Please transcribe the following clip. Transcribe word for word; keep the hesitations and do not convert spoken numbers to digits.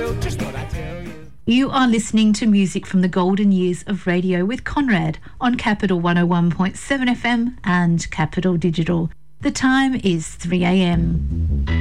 will, just what I tell you. You are listening to music from the golden years of radio with Conrad on Capital one oh one point seven F M and Capital Digital. The time is three a m.